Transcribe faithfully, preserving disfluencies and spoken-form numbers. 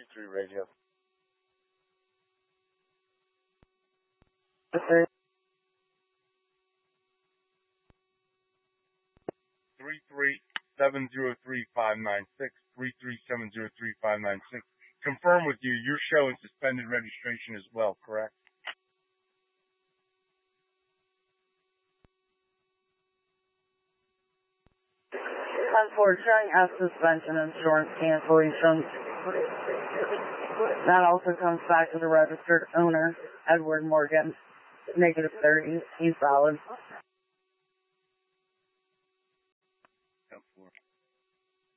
three radio. Okay. Three three seven zero three five nine six. Three three seven zero three five nine six. Confirm with you. You're showing suspended registration as well, correct? Unfortunately, as suspension insurance cancellation. That also comes back to the registered owner, Edward Morgan. Negative thirty. He's valid.